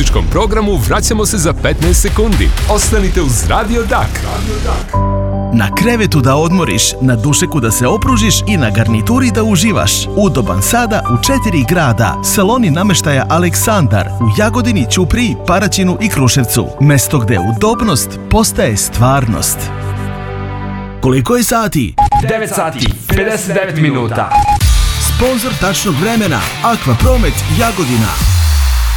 muzičkom programu vraćamo se za 15 sekundi. Ostanite uz Radio Dak. Na krevetu da odmoriš, na dušeku da se opružiš i na garnituri da uživaš. Udoban sada u 4 grada. Saloni namještaja Aleksandar u Jagodini, Ćupriji, Paraćinu i Kruševcu. Mesto gde udobnost postaje stvarnost. Koliko je sati? 9 sati, 59 minuta. Sponzor tačnog vremena Aqua Promet Jagodina.